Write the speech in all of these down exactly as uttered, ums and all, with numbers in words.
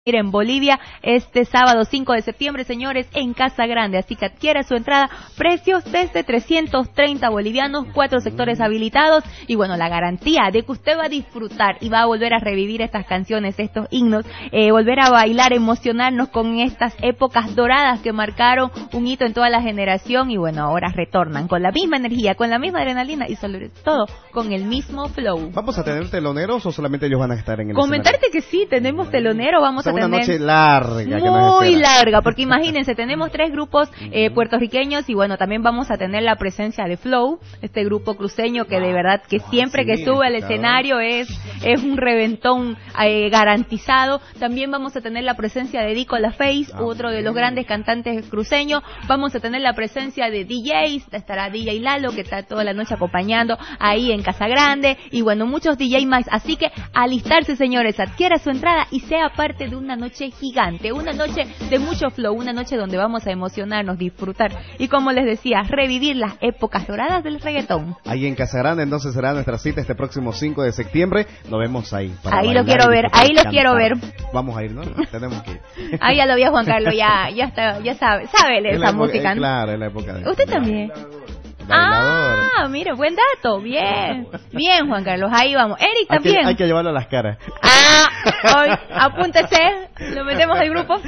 en Bolivia este sábado cinco de septiembre, señores, en Casa Grande, así que adquiera su entrada, precios desde trescientos treinta bolivianos, cuatro sectores habilitados, y bueno, la garantía de que usted va a disfrutar y va a volver a revivir estas canciones, estos himnos, eh, volver a bailar, emocionarnos con estas épocas doradas que marcaron un hito en toda la generación, y bueno, ahora retornan con la misma energía, con la misma adrenalina y sobre todo con el mismo flow. ¿Vamos a tener teloneros o solamente ellos van a estar en el Comentarte escenario? Que sí, tenemos telonero, vamos o sea, a tener una noche larga, que muy larga, porque imagínense, tenemos tres grupos eh, puertorriqueños y bueno, también vamos a tener la presencia de Flow, este grupo cruceño que de verdad que siempre sí, que sube al escenario es es un reventón eh, garantizado. También vamos a tener la presencia de Dico La Face, ah, otro de los grandes cantantes cruceños. Vamos a tener la presencia de D Js, estará D J Lalo, que está toda la noche acompañando ahí en Casa Grande, y bueno, muchos D J más, así que alistarse, señores, adquiera su entrada y sea parte de una noche gigante, una noche de mucho flow, una noche donde vamos a emocionarnos, disfrutar y, como les decía, revivir las épocas doradas del reggaetón. Ahí en Casa Grande entonces será nuestra cita este próximo cinco de septiembre, nos vemos ahí. Ahí lo quiero ver, ahí lo quiero ver. Vvamos a ir, ¿no? Tenemos que ir. Ahí ya lo vi a Juan Carlos, ya, ya está, ya sabe, sabe esa época, música, ¿no? Claro, es la época de... Usted también. Bailador. Ah, mire, buen dato, bien, bien, Juan Carlos, ahí vamos. Eric también. Hay que, hay que llevarlo a las caras. Ah, hoy, apúntese, lo metemos al grupo.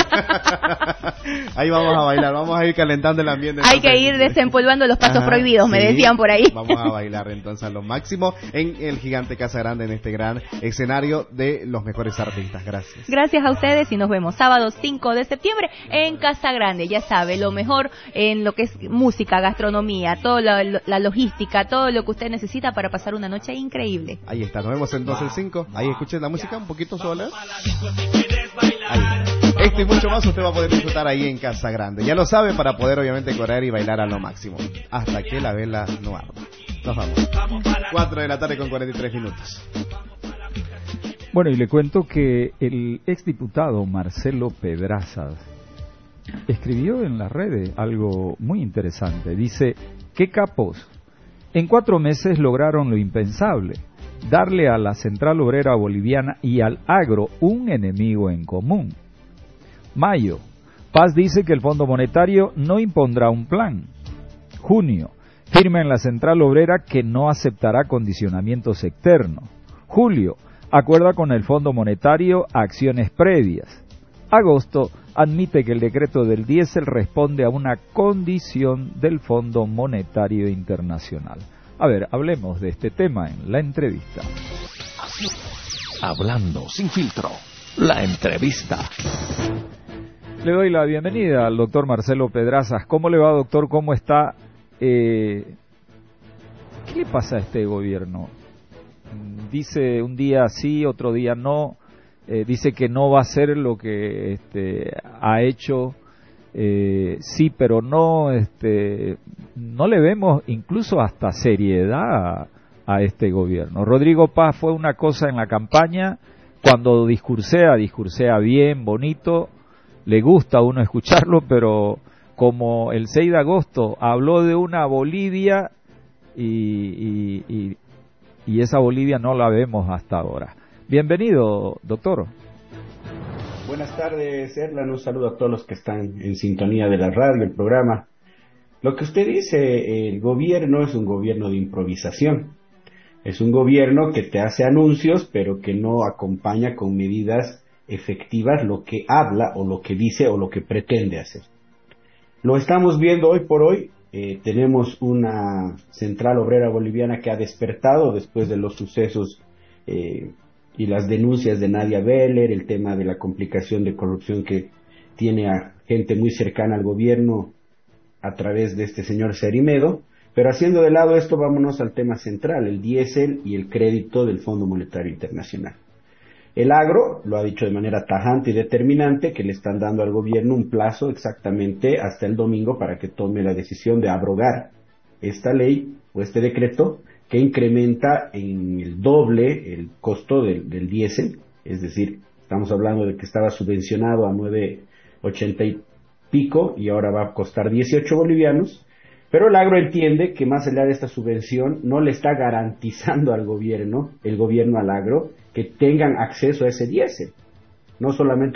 Ahí vamos a bailar, vamos a ir calentando el ambiente. Hay entonces, que ir desempolvando los pasos Ajá, prohibidos, me sí, decían por ahí. Vamos a bailar entonces a lo máximo en el gigante Casa Grande, en este gran escenario de los mejores artistas. Gracias. Gracias a ustedes y nos vemos sábado cinco de septiembre en Casa Grande. Ya sabe, lo mejor en lo que es música, gastronomía, toda la, la logística, todo lo que usted necesita para pasar una noche increíble. Ahí está, nos vemos entonces el cinco. Ahí escuchen la música un poquito sola. Ahí. Esto y mucho más usted va a poder disfrutar ahí en Casa Grande. Ya lo sabe, para poder obviamente correr y bailar a lo máximo. Hasta que la vela no arda. Nos vamos. cuatro de la tarde con cuarenta y tres minutos. Bueno, y le cuento que el exdiputado Marcelo Pedraza escribió en las redes algo muy interesante. Dice: ¿qué capos? En cuatro meses lograron lo impensable, darle a la Central Obrera Boliviana y al agro un enemigo en común. Mayo, Paz dice que el Fondo Monetario no impondrá un plan. Junio, firma en la Central Obrera que no aceptará condicionamientos externos. Julio, acuerda con el Fondo Monetario acciones previas. Agosto, admite que el decreto del diésel responde a una condición del Fondo Monetario Internacional. A ver, hablemos de este tema en la entrevista. Hablando sin filtro, la entrevista. Le doy la bienvenida al doctor Marcelo Pedrazas. ¿Cómo le va, doctor? ¿Cómo está? Eh, ¿Qué le pasa a este gobierno? Dice un día sí, otro día no. Eh, dice que no va a hacer lo que este, ha hecho, eh, sí, pero no, este, no le vemos incluso hasta seriedad a, a este gobierno. Rodrigo Paz fue una cosa en la campaña, cuando discursea, discursea bien, bonito, le gusta a uno escucharlo, pero como el seis de agosto habló de una Bolivia y, y, y, y esa Bolivia no la vemos hasta ahora. Bienvenido, doctor. Buenas tardes, Erlan. Un saludo a todos los que están en sintonía de la radio, el programa. Lo que usted dice, el gobierno es un gobierno de improvisación. Es un gobierno que te hace anuncios, pero que no acompaña con medidas efectivas lo que habla o lo que dice o lo que pretende hacer. Lo estamos viendo hoy por hoy. Eh, tenemos una Central Obrera Boliviana que ha despertado después de los sucesos eh, y las denuncias de Nadia Beller, el tema de la complicación de corrupción que tiene a gente muy cercana al gobierno a través de este señor Cerimedo. Pero haciendo de lado esto, vámonos al tema central, el diésel y el crédito del Fondo Monetario Internacional. El agro lo ha dicho de manera tajante y determinante que le están dando al gobierno un plazo exactamente hasta el domingo para que tome la decisión de abrogar esta ley o este decreto que incrementa en el doble el costo del, del diésel, es decir, estamos hablando de que estaba subvencionado a nueve ochenta y pico y ahora va a costar dieciocho bolivianos, pero el agro entiende que más allá de esta subvención no le está garantizando al gobierno, el gobierno al agro, que tengan acceso a ese diésel, no solamente